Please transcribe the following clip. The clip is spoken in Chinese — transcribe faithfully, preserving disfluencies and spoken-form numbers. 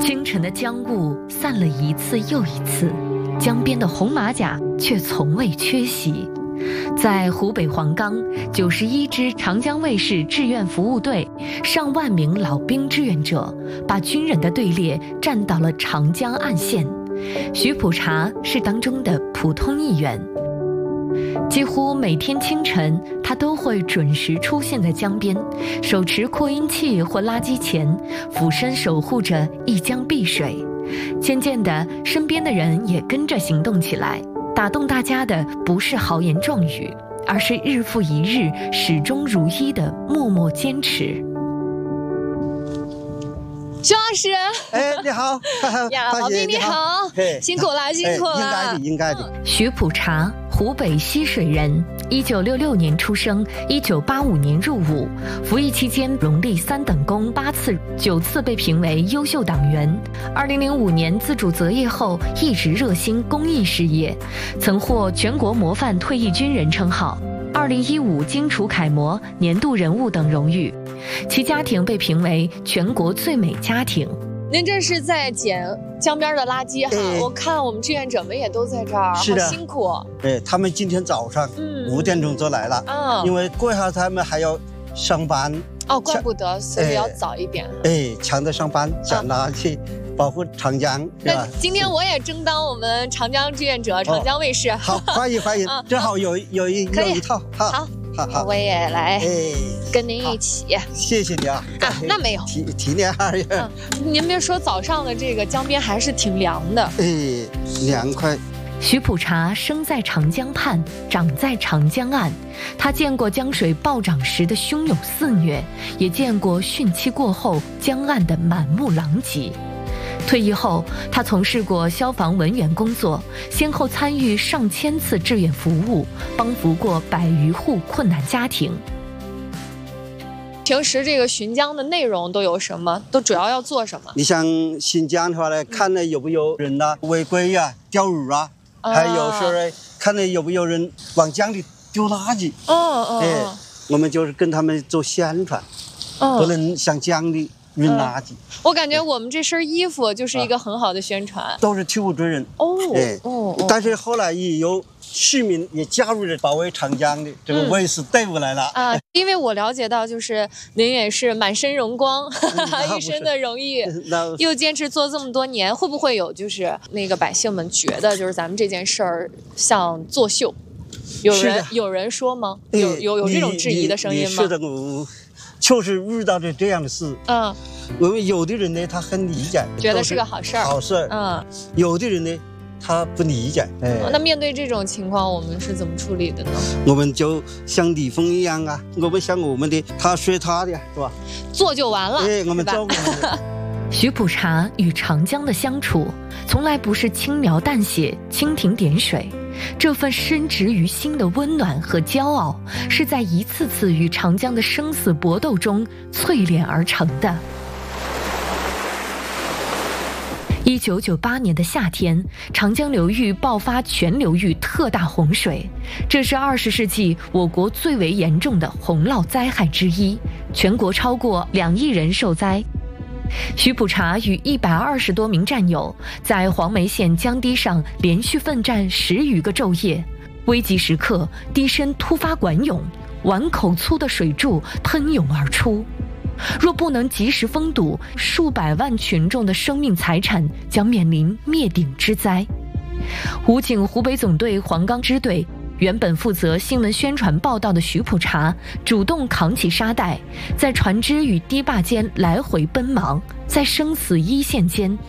京城的江雾散了一次又一次，江边的红马甲却从未缺席。在湖北黄冈，九十一支长江卫士志愿服务队，上万名老兵志愿者，把军人的队列站到了长江岸线。徐普查是当中的普通一员。几乎每天清晨，他都会准时出现在江边，手持扩音器或垃圾钳，俯身守护着一江碧水。渐渐的，身边的人也跟着行动起来。打动大家的不是豪言壮语，而是日复一日、始终如一的默默坚持。 徐老师， 哎，你好， 呀，老兵你好，辛苦了，辛苦了， 应该的，应该的。 徐普查，湖北浠水人，一九六六年出生，一九八五年入伍，服役期间荣立三等功八次，九次被评为优秀党员。二零零五年自主择业后，一直热心公益事业，曾获全国模范退役军人称号。二零一五荆楚楷模、年度人物等荣誉，其家庭被评为全国最美家庭。 您这是在捡江边的垃圾哈、哎？我看我们志愿者们也都在这儿， 是的， 好辛苦。 哎，他们今天早上五点钟就来了， 嗯， 因为过一下他们还要上班。 哦，怪不得，所以要早一点。 哎，抢着上班，捡垃圾。啊，保护长江， 那今天我也争当我们长江志愿者、哦、长江卫士。 好，欢迎欢迎，啊、正好有有一有一套， 好， 好，好，好， 我也来，哎，跟您一起。 谢谢你啊！ 啊，那没有， 体体谅而已。 嗯，您别说，早上的这个江边还是挺凉的。 哎，凉快。 徐普查生在长江畔，长在长江岸，他见过江水暴涨时的汹涌肆虐，也见过汛期过后江岸的满目狼藉。退役后，他从事过消防文员工作，先后参与上千次志愿服务，帮扶过百余户困难家庭。 平时这个巡江的内容都有什么？都主要要做什么？ 你像巡江的话呢，看呢有没有人呐、啊、违规啊、钓鱼啊，啊还有时候呢看呢有没有人往江里丢垃圾。 哦哦， 哎，我们就是跟他们做宣传，哦、不能向江里扔垃圾、嗯。 我感觉我们这身衣服就是一个很好的宣传，啊、 都是替补主任。 哦，哎、哦， 但是后来也有市民也加入了保卫长江的这个卫士队伍来了、 嗯、啊。因为我了解到，就是您也是满身荣光，嗯、一身的荣誉，又坚持做这么多年，会不会有就是那个百姓们觉得就是咱们这件事儿像作秀？有人有人说吗？有有有这种质疑的声音吗？ 是的，我确实遇到了这样的事。嗯，我们有的人呢，他很理解， 觉得是个好事儿， 好事儿。嗯，有的人呢，他不理解。哎， 那面对这种情况，我们是怎么处理的呢？ 我们就像李峰一样啊，我们像我们的，他学他的，是吧？ 做就完了。 哎，我们做我们的。 徐普查与长江的相处，从来不是轻描淡写、蜻蜓点水。这份深植于心的温暖和骄傲，是在一次次与长江的生死搏斗中淬炼而成的。一九九八年的夏天，长江流域爆发全流域特大洪水，这是二十世纪我国最为严重的洪涝灾害之一，全国超过两亿人受灾。徐普查与一百二十多名战友在黄梅县江堤上连续奋战十余个昼夜，危急时刻堤身突发管涌，碗口粗的水柱喷涌而出。若不能及时封堵，数百万群众的生命财产将面临灭顶之灾。武警湖北总队黄冈支队原本负责新闻宣传报道的徐普查主动扛起沙袋，在船只与堤坝间来回奔忙，在生死一线间